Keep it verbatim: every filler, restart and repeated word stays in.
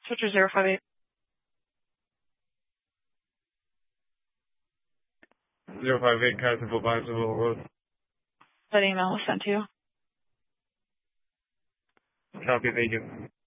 Switcher zero five eight. zero five eight, Carsonville, Barnesville Road. That email was sent to you. Copy, thank you.